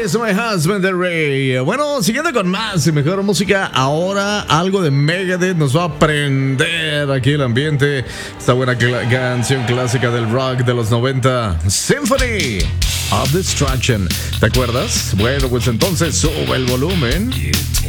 Is My Husband de Ray. Bueno, siguiendo con más y mejor música, ahora algo de Megadeth nos va a prender aquí el ambiente. Esta buena canción clásica del rock de los 90, Symphony of Destruction. ¿Te acuerdas? Bueno, pues entonces sube el volumen.